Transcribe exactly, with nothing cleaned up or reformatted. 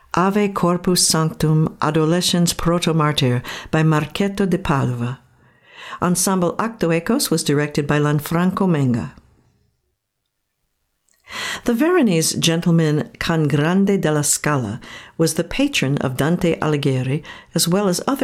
Ave Corpus Sanctum Adolescens Protomartyr by Marchetto de Padova. Ensemble Acto Ecos was directed by Lanfranco Menga. The Veronese gentleman Can Grande della Scala was the patron of Dante Alighieri, as well as other